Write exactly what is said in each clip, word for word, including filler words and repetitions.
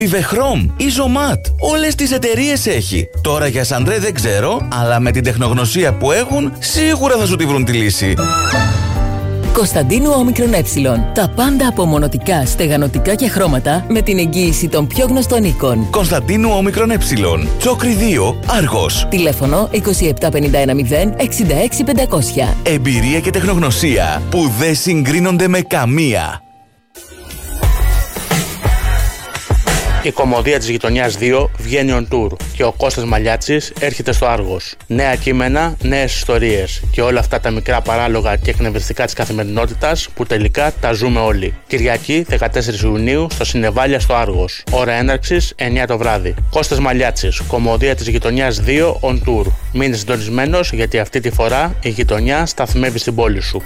Η Vechrom, η Zomat, όλες τις εταιρείες έχει. Τώρα για Σαντρέ δεν ξέρω, αλλά με την τεχνογνωσία που έχουν, σίγουρα θα σου τη βρουν τη λύση. Κωνσταντίνου Όμικρον Ε. Τα πάντα απομονωτικά, στεγανοτικά και χρώματα με την εγγύηση των πιο γνωστών οίκων. Κωνσταντίνου Όμικρον Ε. Τσόκρη δύο, Άργος. Τηλέφωνο είκοσι επτά πενήντα ένα μηδέν εξήντα έξι πεντακόσια. Εμπειρία και τεχνογνωσία που δεν συγκρίνονται με καμία. Η κομμωδία της γειτονιάς δύο βγαίνει on tour και ο Κώστας Μαλιάτσης έρχεται στο Άργος. Νέα κείμενα, νέες ιστορίες και όλα αυτά τα μικρά παράλογα και εκνευριστικά της καθημερινότητας που τελικά τα ζούμε όλοι. Κυριακή δεκατέσσερις Ιουνίου στο Συνεβάλια στο Άργος. Ώρα έναρξης εννιά το βράδυ. Κώστας Μαλιάτσης, κομμωδία της γειτονιάς δύο on tour. Μείνε συντονισμένος γιατί αυτή τη φορά η γειτονιά σταθμεύει στην πόλη σου.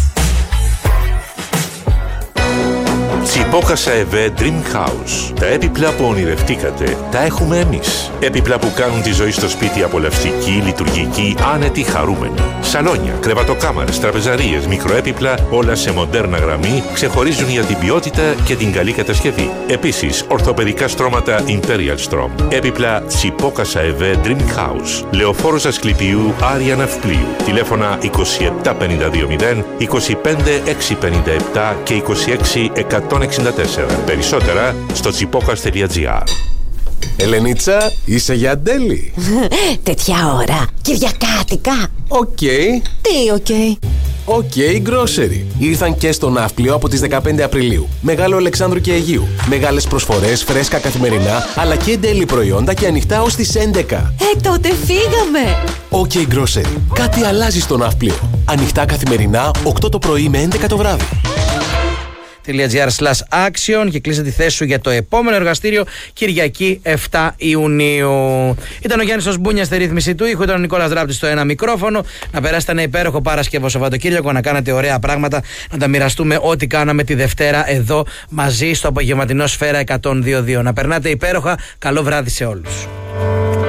Τσιπόκασα ΕΒΕ Dream House. Τα έπιπλα που ονειρευτήκατε τα έχουμε εμείς. Έπιπλα που κάνουν τη ζωή στο σπίτι απολαυστική, λειτουργική, άνετη, χαρούμενη. Σαλόνια, κρεβατοκάμαρες, τραπεζαρίες, μικροέπιπλα, όλα σε μοντέρνα γραμμή, ξεχωρίζουν για την ποιότητα και την καλή κατασκευή. Επίσης, ορθοπαιδικά στρώματα Imperial Strom. Έπιπλα Τσιπόκασα ΕΒΕ Dream House. Λεωφόρος Ασκληπιού, Άρια Ναυπλίου. Τηλέφωνα είκοσι επτά πενήντα δύο μηδέν, είκοσι πέντε εξακόσια πενήντα επτά και είκοσι έξι εκατόν εξήντα τέσσερα. Περισσότερα στο τσιπόκας τελεία τζι άρ. Ελενίτσα, είσαι για ντέλη? Τέτοια ώρα, Κυριακάτικα. Οκ. Τι οκ? Οκ Grocery. Ήρθαν και στο Ναύπλιο από τις δεκαπέντε Απριλίου. Μεγάλο Αλεξάνδρου και Αιγείου. Μεγάλες προσφορές, φρέσκα καθημερινά, αλλά και ντέλη προϊόντα και ανοιχτά ως τις έντεκα. Ε, τότε φύγαμε. Οκ Grocery. Κάτι αλλάζει στο Ναύπλιο. Ανοιχτά καθημερινά, οκτώ το πρωί με έντεκα το βράδυ. .gr slash action και κλείσε τη θέση σου για το επόμενο εργαστήριο Κυριακή επτά Ιουνίου. Ήταν ο Γιάννης ο Σμπούνιας στη ρύθμιση του ήχου, ήταν ο Νικόλας Δράπτης στο ένα μικρόφωνο. Να περάσετε ένα υπέροχο Παρασκευό Σαββατοκύριακο, να κάνετε ωραία πράγματα, να τα μοιραστούμε ό,τι κάναμε τη Δευτέρα εδώ μαζί στο απογευματινό Σφαίρα εκατόν δύο κόμμα δύο. Να περνάτε υπέροχα, καλό βράδυ σε όλους.